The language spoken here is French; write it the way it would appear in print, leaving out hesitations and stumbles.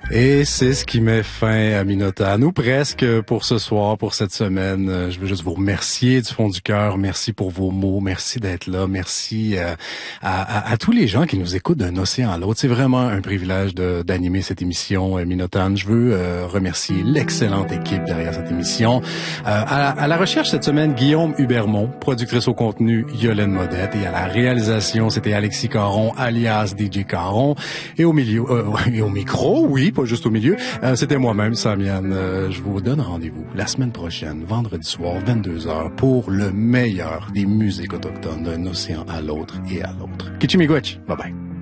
Et c'est ce qui met fin à Minota. Nous presque pour ce soir, pour cette semaine. Je veux juste vous remercier du fond du cœur. Merci pour vos mots. Merci d'être là. Merci à tous les gens qui nous écoutent d'un océan à l'autre. C'est vraiment un privilège d'animer cette émission Minotane. Je veux remercier l'excellente équipe derrière cette émission. À la recherche cette semaine, Guillaume Hubermont, productrice au contenu Yolène Modette, et à la réalisation, c'était Alexis Caron, alias DJ Caron, et au milieu, et au micro, oui, pas juste au milieu, c'était moi-même, Samian. Je vous donne rendez-vous la semaine prochaine, vendredi soir, 22h, pour le meilleur des musiques autochtones d'un océan à l'autre et à l'autre. Kichimigwech, bye bye.